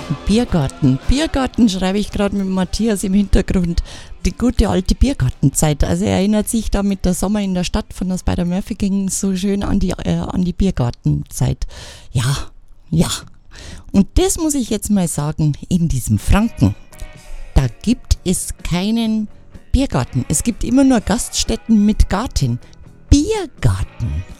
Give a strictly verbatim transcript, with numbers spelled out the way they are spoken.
Biergarten. Biergarten schreibe ich gerade mit Matthias im Hintergrund. Die gute alte Biergartenzeit. Also er erinnert sich da mit der Sommer in der Stadt von der Spider-Murphy Gang so schön an die, äh, an die Biergartenzeit. Ja, ja. Und das muss ich jetzt mal sagen, in diesem Franken, da gibt es keinen Biergarten. Es gibt immer nur Gaststätten mit Garten. Biergarten.